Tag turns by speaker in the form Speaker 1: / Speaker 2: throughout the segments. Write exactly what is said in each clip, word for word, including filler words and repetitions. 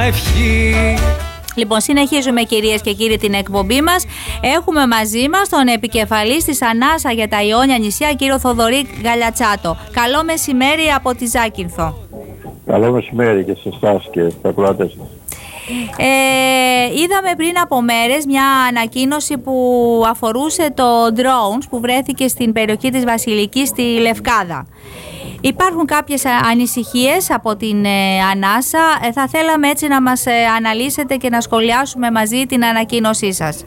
Speaker 1: ευχή.
Speaker 2: Λοιπόν, συνεχίζουμε κυρίες και κύριοι την εκπομπή μας. Έχουμε μαζί μας τον επικεφαλής της Ανάσα για τα Ιόνια νησιά, κύριο Θοδωρή Γαλιατσάτο. Καλό μεσημέρι από τη Ζάκυνθο.
Speaker 3: Καλό μεσημέρι και σε εσάς και στα ακροατές σας.
Speaker 2: Ε, είδαμε πριν από μέρες μια ανακοίνωση που αφορούσε το drones που βρέθηκε στην περιοχή της Βασιλικής στη Λευκάδα. Υπάρχουν κάποιες ανησυχίες από την ε, Ανάσα. Ε, θα θέλαμε έτσι να μας ε, αναλύσετε και να σχολιάσουμε μαζί την ανακοίνωσή σας.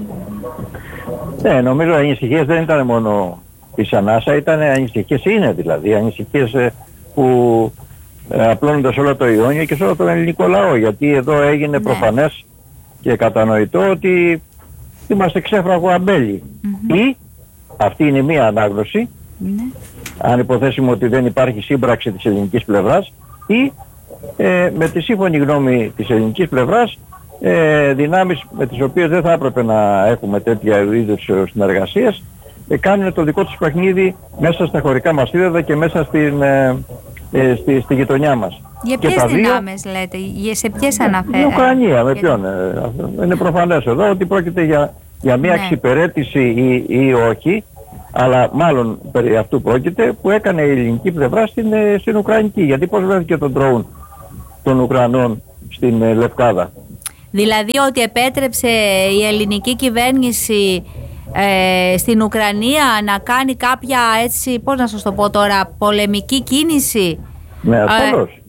Speaker 3: Ναι, νομίζω οι ανησυχίες δεν ήταν μόνο της Ανάσα, ήταν ανησυχίες, είναι δηλαδή, ανησυχίες ε, που ε, απλώνονται σε όλο το Ιόνιο και σε όλο τον ελληνικό λαό, γιατί εδώ έγινε ναι. προφανές και κατανοητό ότι είμαστε ξέφραγο αμπέλι. Mm-hmm. Ή, αυτή είναι μία ανάγνωση, mm-hmm. αν υποθέσουμε ότι δεν υπάρχει σύμπραξη της ελληνικής πλευράς, ή ε, με τη σύμφωνη γνώμη της ελληνικής πλευράς ε, δυνάμεις με τις οποίες δεν θα έπρεπε να έχουμε τέτοια είδους συνεργασίες ε, κάνουν το δικό τους παιχνίδι μέσα στα χωρικά μας σύδεδα και μέσα στην, ε, ε, στη, στη γειτονιά μας.
Speaker 2: Για ποιες δυνάμεις δύο... λέτε, σε ποιες αναφέρετε?
Speaker 3: Η Ουκρανία, με ποιον. Ε, είναι προφανές εδώ ότι πρόκειται για, για μια ναι. εξυπηρέτηση ή, ή όχι, αλλά μάλλον περί αυτού πρόκειται, που έκανε η ελληνική πλευρά στην, στην Ουκρανική. Γιατί πώς βρέθηκε τον drone των Ουκρανών στην ε, Λευκάδα?
Speaker 2: Δηλαδή ότι επέτρεψε η ελληνική κυβέρνηση ε, στην Ουκρανία να κάνει κάποια έτσι, πώς να σας το πω τώρα, πολεμική κίνηση.
Speaker 3: Ναι, ασφαλώς.